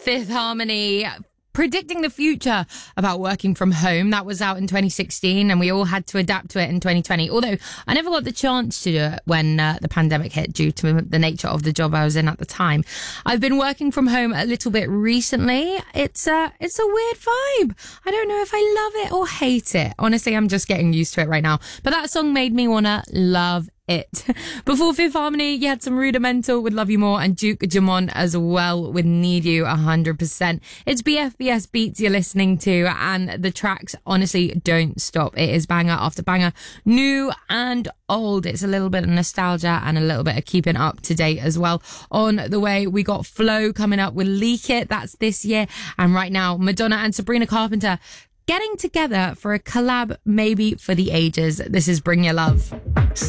Fifth Harmony, predicting the future about working from home. That was out in 2016 and we all had to adapt to it in 2020. Although I never got the chance to do it when the pandemic hit due to the nature of the job I was in at the time. I've been working from home a little bit recently. It's a weird vibe. I don't know if I love it or hate it. Honestly, I'm just getting used to it right now. But that song made me want to love it. Before Fifth Harmony, you had some Rudimental with Love You More and Duke Jamon as well with Need You 100%. It's BFBS Beats you're listening to, and the tracks honestly don't stop. It is banger after banger, new and old. It's a little bit of nostalgia and a little bit of keeping up to date as well. On the way, we got Flow coming up with Leak It. That's this year. And right now, Madonna and Sabrina Carpenter getting together for a collab maybe for the ages. This is Bring Your Love.